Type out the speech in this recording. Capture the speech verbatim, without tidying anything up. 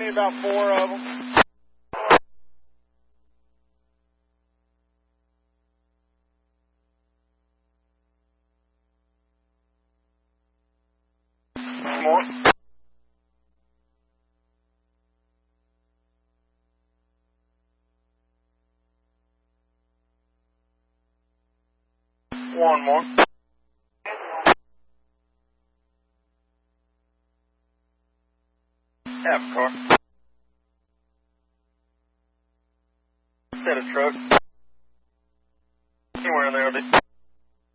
need about four of them. More. One more. Half a car. Set of truck. Anywhere in there will be.